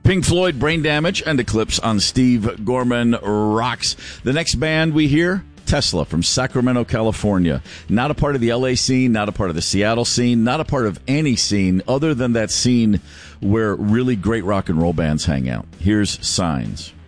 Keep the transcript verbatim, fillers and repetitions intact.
Pink Floyd, Brain Damage, and Eclipse on Steve Gorman Rocks. The next band we hear, Tesla from Sacramento, California. Not a part of the L A scene, not a part of the Seattle scene, not a part of any scene other than that scene where really great rock and roll bands hang out. Here's Signs.